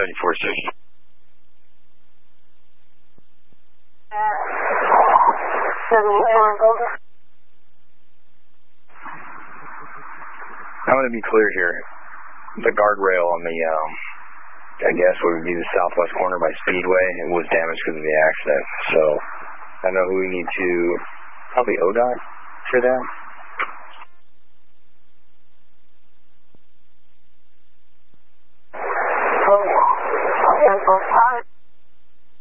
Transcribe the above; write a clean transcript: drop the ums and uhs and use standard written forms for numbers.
7460. I'm going to be clear here. The guardrail on the, I guess what would be the southwest corner by Speedway, it was damaged because of the accident. So I know who we need to, probably ODOT for that.